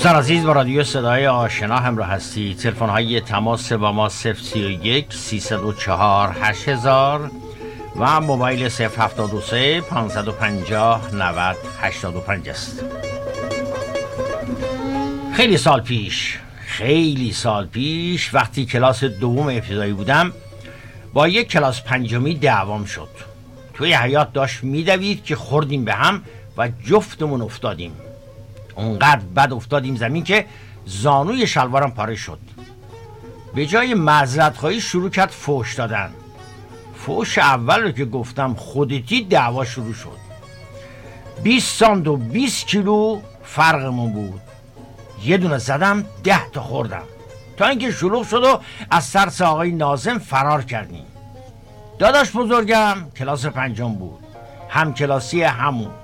دوستان عزیز، با رادیو صدای آشنا همراه هستید. تلفن های تماس با ما 031 304 8000 و موبایل 073 550 90 85 است. خیلی سال پیش وقتی کلاس دوم ابتدایی بودم با یک کلاس پنجمی دعوام شد. توی حیاط داشت میدوید که خوردیم به هم و جفتمون افتادیم. اونقدر بد افتادیم زمین که زانوی شلوارم پاره شد. به جای معذرت خواهی شروع کرد فحش دادن. فحش اول رو که گفتم خودتی دعوا شروع شد. 20 سانت و 20 کیلو فرقمون بود. یه دونه زدم 10 تا خوردم تا اینکه شلوغ شد و از ترس آقای ناظم فرار کردیم. داداش بزرگم کلاس پنجم بود، هم کلاسی همون.